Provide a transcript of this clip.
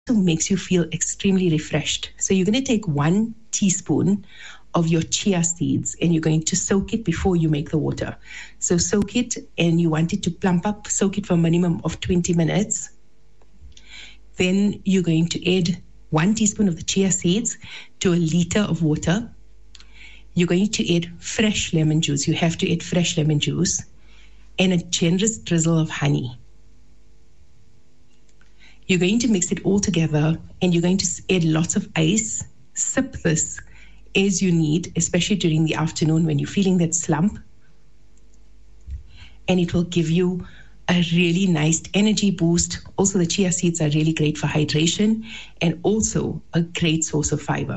makes you feel extremely refreshed. So you're going to take 1 teaspoon of your chia seeds and you're going to soak it before you make the water. So soak it, and you want it to plump up. Soak it for a minimum of 20 minutes. Then you're going to add 1 teaspoon of the chia seeds to a liter of water. You're going to add fresh lemon juice. You have to add fresh lemon juice and a generous drizzle of honey. You're going to mix it all together, and you're going to add lots of ice. Sip this as you need, especially during the afternoon when you're feeling that slump. And it will give you a really nice energy boost. Also, the chia seeds are really great for hydration and also a great source of fiber.